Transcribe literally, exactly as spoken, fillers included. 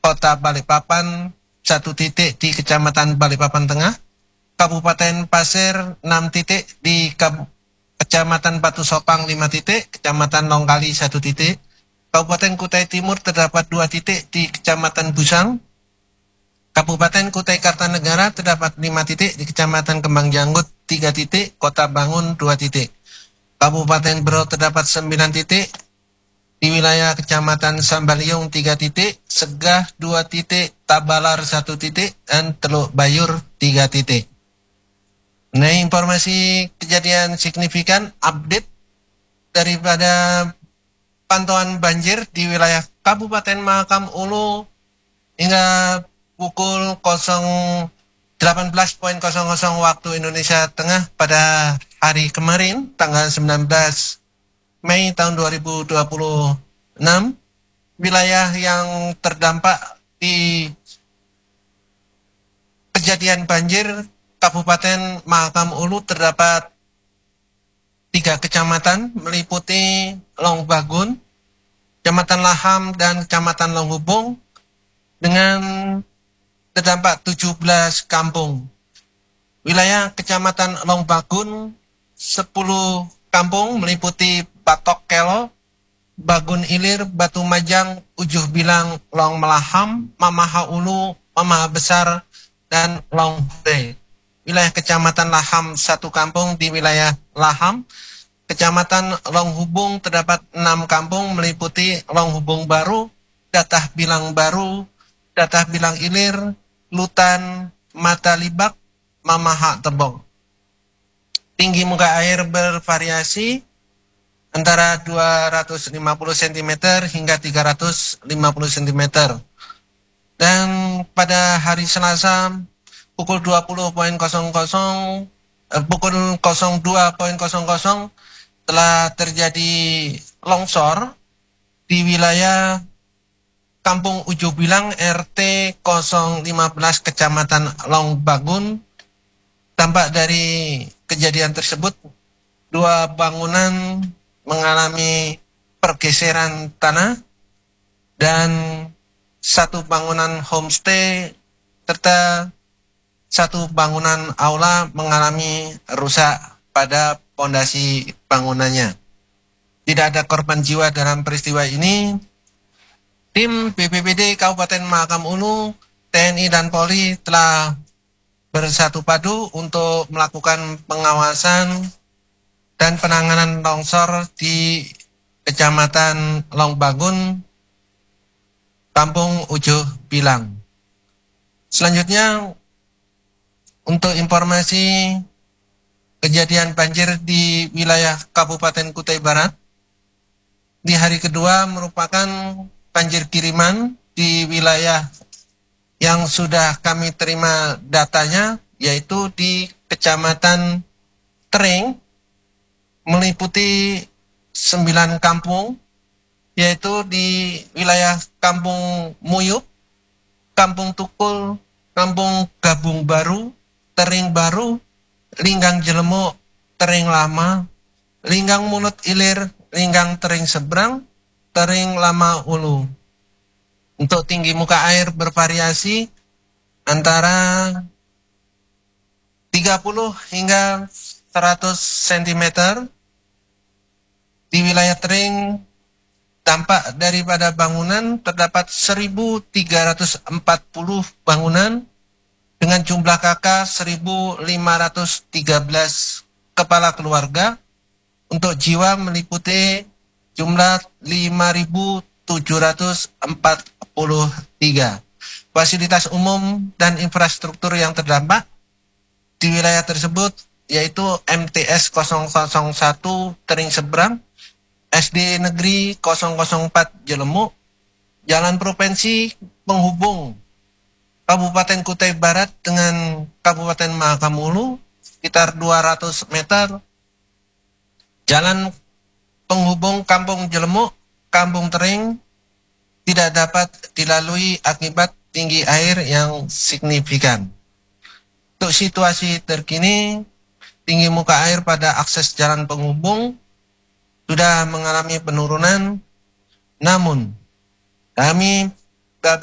Kota Balikpapan satu titik di Kecamatan Balikpapan Tengah, Kabupaten Pasir enam titik di Kab Kecamatan Batu Sopang lima titik, Kecamatan Longkali satu titik, Kabupaten Kutai Timur terdapat dua titik di Kecamatan Busang, Kabupaten Kutai Kartanegara terdapat lima titik di Kecamatan Kembang Janggut tiga titik, Kota Bangun dua titik. Kabupaten Berau terdapat sembilan titik, di wilayah Kecamatan Sambaliung tiga titik, Segah dua titik, Tabalar satu titik, dan Teluk Bayur tiga titik. Nah, informasi kejadian signifikan update daripada pantauan banjir di wilayah Kabupaten Mahakam Ulu hingga pukul delapan belas waktu Indonesia Tengah pada hari kemarin, tanggal sembilan belas Mei tahun dua ribu dua puluh enam, wilayah yang terdampak di kejadian banjir Kabupaten Mahakam Ulu terdapat tiga kecamatan meliputi Longbagun, Kecamatan Laham, dan Kecamatan Longhubung dengan terdampak tujuh belas kampung. Wilayah Kecamatan Longbagun sepuluh kampung meliputi Batok Kelo, Bagun Ilir, Batu Majang, Ujuh Bilang, Long Melaham, Mamaha Ulu, Mamaha Besar, dan Long Hure. Wilayah Kecamatan Laham satu kampung di wilayah Laham. Kecamatan Longhubung terdapat enam kampung meliputi Longhubung Baru, Datah Bilang Baru, Datah Bilang Ilir, Lutan, Mata Libak, Mamaha Tebong. Tinggi muka air bervariasi antara dua ratus lima puluh sentimeter hingga tiga ratus lima puluh sentimeter. Dan pada hari Selasa pukul dua puluh eh, pukul dua telah terjadi longsor di wilayah Kampung Ujuh Bilang R T nol lima belas Kecamatan Longbagun. Tampak dari kejadian tersebut dua bangunan mengalami pergeseran tanah dan satu bangunan homestay serta satu bangunan aula mengalami rusak pada pondasi bangunannya. Tidak ada korban jiwa dalam peristiwa ini. Tim B P B D Kabupaten Mahakam Ulu, T N I dan Polri telah bersatu padu untuk melakukan pengawasan dan penanganan longsor di Kecamatan Longbagun, Kampung Ujuh Bilang. Selanjutnya, untuk informasi kejadian banjir di wilayah Kabupaten Kutai Barat, di hari kedua merupakan banjir kiriman di wilayah yang sudah kami terima datanya, yaitu di Kecamatan Tering, meliputi sembilan kampung, yaitu di wilayah Kampung Muyup, Kampung Tukul, Kampung Gabung Baru, Tering Baru, Linggang Jelemuk, Tering Lama, Linggang Mulut Ilir, Linggang Tering Seberang, Tering Lama Ulu. Untuk tinggi muka air bervariasi antara tiga puluh hingga seratus sentimeter. Di wilayah Tering, dampak daripada bangunan terdapat seribu tiga ratus empat puluh bangunan dengan jumlah K K seribu lima ratus tiga belas kepala keluarga. Untuk jiwa meliputi jumlah lima ribu tujuh ratus empat puluh tiga. Fasilitas umum dan infrastruktur yang terdampak di wilayah tersebut yaitu M T S nol nol satu Tering Seberang, S D Negeri nol nol empat Jelemuk, Jalan Provinsi penghubung Kabupaten Kutai Barat dengan Kabupaten Mahakam Ulu sekitar dua ratus meter, jalan penghubung Kampung Jelemuk, Kampung Tering tidak dapat dilalui akibat tinggi air yang signifikan. Untuk situasi terkini, tinggi muka air pada akses jalan penghubung sudah mengalami penurunan, namun kami